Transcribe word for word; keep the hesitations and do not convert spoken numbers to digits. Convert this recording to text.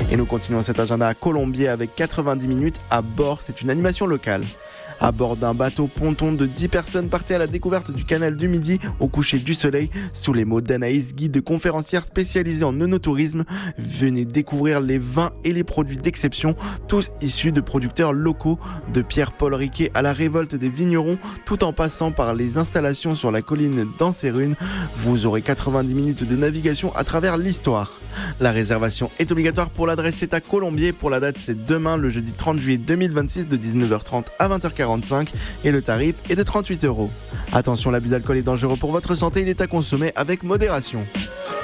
Et nous continuons cet agenda à Colombier avec quatre-vingt-dix minutes à bord. C'est une animation locale. À bord d'un bateau ponton de dix personnes, partez à la découverte du canal du Midi au coucher du soleil. Sous les mots d'Anaïs, guide conférencière spécialisée en œnotourisme, venez découvrir les vins et les produits d'exception, tous issus de producteurs locaux, de Pierre-Paul Riquet à la révolte des vignerons, tout en passant par les installations sur la colline d'Anserune. Vous aurez quatre-vingt-dix minutes de navigation à travers l'histoire. La réservation est obligatoire pour l'adresse, c'est à Colombier. Pour la date, c'est demain, le jeudi trente juillet deux mille vingt-six, de dix-neuf heures trente à vingt heures quarante-cinq, et le tarif est de trente-huit euros. Attention, l'abus d'alcool est dangereux pour votre santé, il est à consommer avec modération.